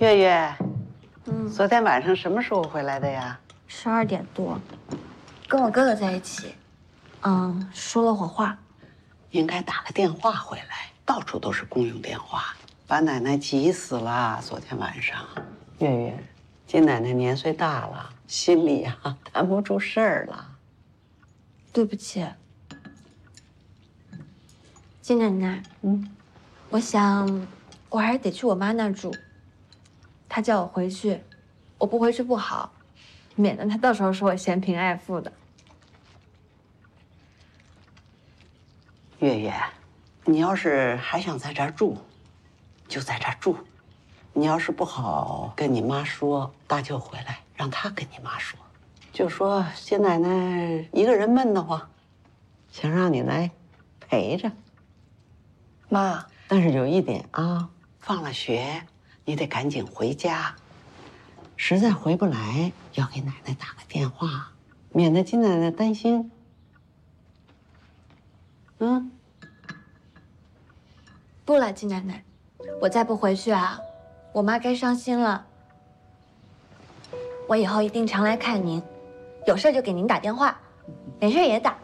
月月，昨天晚上什么时候回来的呀 ？12点多，跟我哥哥在一起，说了会儿话。 应该打个电话回来，到处都是公用电话，把奶奶急死了。昨天晚上，月月，金奶奶年岁大了，心里啊担不住事儿了。 对不起，金奶奶。我想，我还是得去我妈那儿住。她叫我回去，我不回去不好，免得她到时候说我嫌贫爱富的。 月月，你要是还想在这儿住，就在这儿住。你要是不好跟你妈说，大舅回来让她跟你妈说，就说金奶奶一个人闷得慌，想让你来陪着。 妈， 但是有一点啊，放了学你得赶紧回家，实在回不来要给奶奶打个电话，免得金奶奶担心。 不了，金奶奶，我再不回去啊，我妈该伤心了。我以后一定常来看您，有事就给您打电话，没事也打。